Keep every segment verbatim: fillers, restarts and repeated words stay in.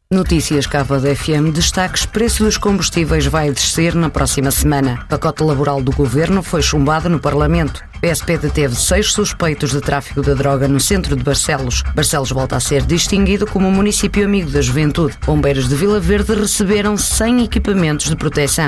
Notícias Cava da F M, destaques: preço dos combustíveis vai descer na próxima semana. Pacote laboral do Governo foi chumbado no Parlamento. P S P deteve seis suspeitos de tráfico de droga no centro de Barcelos. Barcelos volta a ser distinguido como município amigo da juventude. Bombeiros de Vila Verde receberam cem equipamentos de proteção.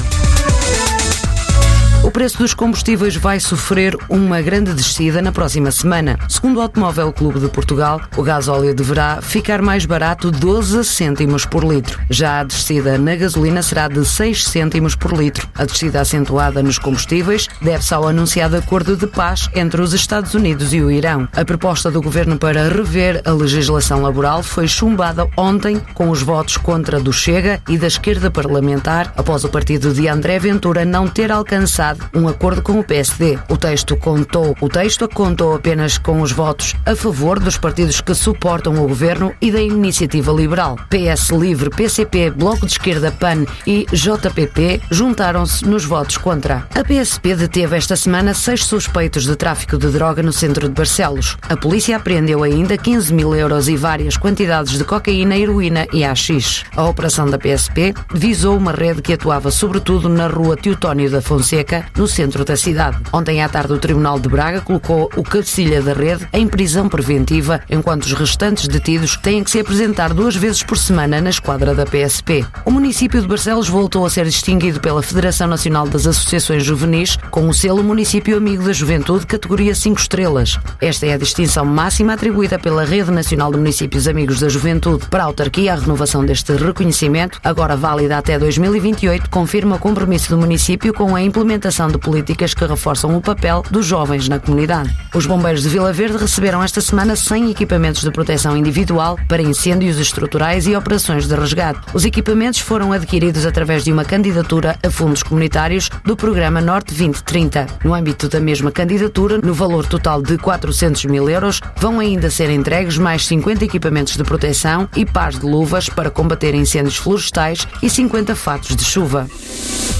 O preço dos combustíveis vai sofrer uma grande descida na próxima semana. Segundo o Automóvel Clube de Portugal, o gasóleo deverá ficar mais barato doze cêntimos por litro. Já a descida na gasolina será de seis cêntimos por litro. A descida acentuada nos combustíveis deve-se ao anunciado acordo de paz entre os Estados Unidos e o Irão. A proposta do governo para rever a legislação laboral foi chumbada ontem com os votos contra do Chega e da esquerda parlamentar, após o partido de André Ventura não ter alcançado um acordo com o P S D. O texto contou, o texto contou apenas com os votos a favor dos partidos que suportam o governo e da Iniciativa Liberal. P S Livre, P C P, Bloco de Esquerda, P A N e J P P juntaram-se nos votos contra. A P S P deteve esta semana seis suspeitos de tráfico de droga no centro de Barcelos. A polícia apreendeu ainda quinze mil euros e várias quantidades de cocaína, heroína e haxixe. A operação da P S P visou uma rede que atuava sobretudo na rua Teotónio da Fonseca, no centro da cidade. Ontem à tarde, o Tribunal de Braga colocou o cabecilha da rede em prisão preventiva, enquanto os restantes detidos têm que se apresentar duas vezes por semana na esquadra da P S P. O município de Barcelos voltou a ser distinguido pela Federação Nacional das Associações Juvenis com o selo Município Amigo da Juventude, categoria cinco estrelas. Esta é a distinção máxima atribuída pela Rede Nacional de Municípios Amigos da Juventude. Para a autarquia, a renovação deste reconhecimento, agora válida até dois mil e vinte e oito, confirma o compromisso do município com a implementação de políticas que reforçam o papel dos jovens na comunidade. Os bombeiros de Vila Verde receberam esta semana cem equipamentos de proteção individual para incêndios estruturais e operações de resgate. Os equipamentos foram adquiridos através de uma candidatura a fundos comunitários do programa Norte vinte trinta. No âmbito da mesma candidatura, no valor total de quatrocentos mil euros, vão ainda ser entregues mais cinquenta equipamentos de proteção e pares de luvas para combater incêndios florestais e cinquenta fatos de chuva.